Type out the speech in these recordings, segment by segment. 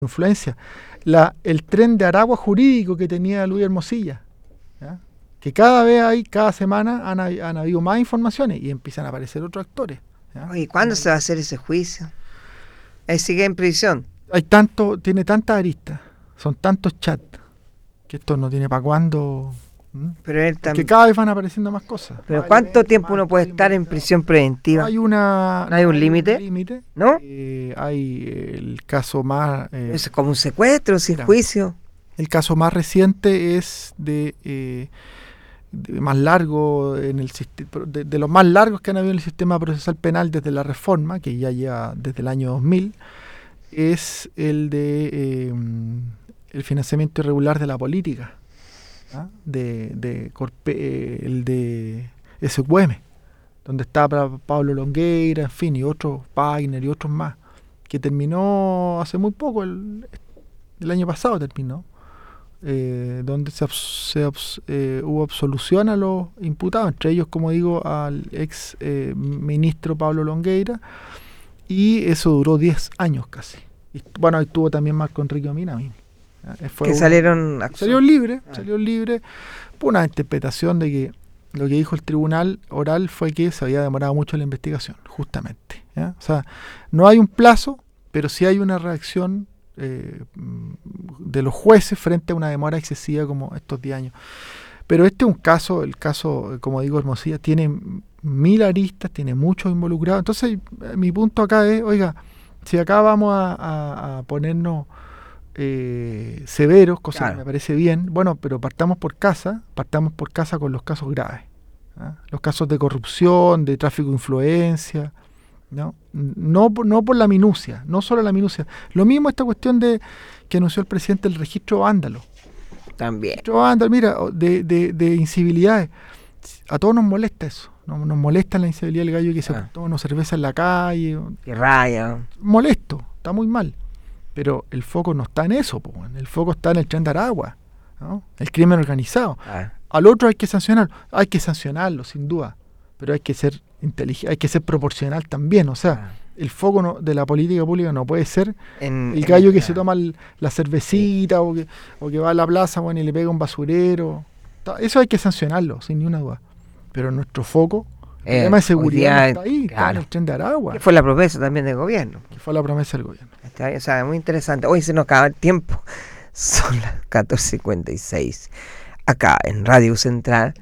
influencia. El tren de Aragua jurídico que tenía Luis Hermosilla, ¿ya? Que cada semana han habido más informaciones y empiezan a aparecer otros actores, ¿ya? ¿Y cuándo se va a hacer ese juicio? Él sigue en prisión. Tiene tantas aristas, son tantos chats, que esto no tiene para cuándo. Pero él que cada vez van apareciendo más cosas. ¿Pero cuánto tiempo uno puede estar en prisión preventiva? ¿No hay un límite? ¿No? Hay el caso más... Eso es como un secuestro sin juicio. El caso más reciente es de más largo, de los más largos que han habido en el sistema procesal penal desde la reforma, que ya lleva desde el año 2000, es el de el financiamiento irregular de la política, ¿ah? El de SQM, donde está Pablo Longueira, en fin, y otros, Wagner y otros más, que terminó hace muy poco, el año pasado terminó, donde hubo absolución a los imputados, entre ellos, como digo, al ex ministro Pablo Longueira, y eso duró 10 años casi. Y, bueno, estuvo también Marco Enrique Omina mismo. Salió libre por una interpretación de que lo que dijo el tribunal oral fue que se había demorado mucho la investigación, justamente, ¿ya? O sea, no hay un plazo, pero sí hay una reacción de los jueces frente a una demora excesiva como estos 10 años. Pero el caso, como digo, Hermosilla, tiene 1000 aristas, tiene muchos involucrados. Entonces, mi punto acá es, oiga, si acá vamos a ponernos severos, cosa que me parece bien, bueno, pero partamos por casa con los casos graves, ¿ah? Los casos de corrupción, de tráfico de influencia, no por la minucia, no solo la minucia. Lo mismo esta cuestión que anunció el presidente, el registro vándalo. También. Registro vándalo, mira, de incivilidades. A todos nos molesta eso. Nos molesta la incivilidad del gallo que se toma cerveza en la calle. Que raya. Molesto, está muy mal. Pero el foco no está en eso, el foco está en el tren de Aragua, ¿no? El crimen organizado. Al otro hay que sancionarlo, sin duda, pero hay que ser inteligente, hay que ser proporcional también. O sea, el foco de la política pública no puede ser el gallo que se toma la cervecita o que va a la plaza, y le pega un basurero. Eso hay que sancionarlo, sin ninguna duda. Pero nuestro foco, el tema de seguridad, no está ahí, está en el tren de Aragua. Que fue la promesa también del gobierno. O sea, muy interesante. Hoy se nos acaba el tiempo. Son las 14:56. Acá en Radio Central.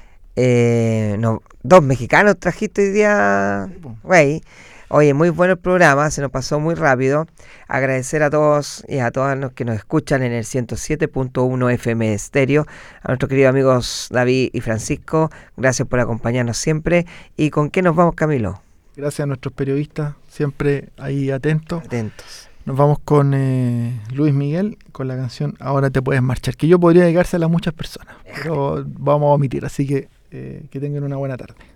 Dos mexicanos trajiste hoy día, güey. Oye, muy bueno el programa, se nos pasó muy rápido. Agradecer a todos y a todas los que nos escuchan en el 107.1 FM Estéreo. A nuestros queridos amigos David y Francisco, gracias por acompañarnos siempre. ¿Y con qué nos vamos, Camilo? Gracias a nuestros periodistas, siempre ahí atentos. Nos vamos con Luis Miguel, con la canción Ahora te puedes marchar, que yo podría dedicársela a muchas personas, pero vamos a omitir, así que tengan una buena tarde.